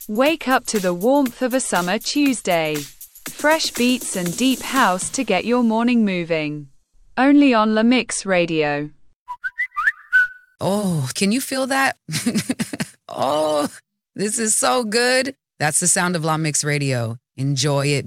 Wake up to the warmth of a summer Tuesday. Fresh beats and deep house to get your morning moving. Only on La Mix Radio. Oh, can you feel that? Oh, this is so good. That's the sound of La Mix Radio. Enjoy it.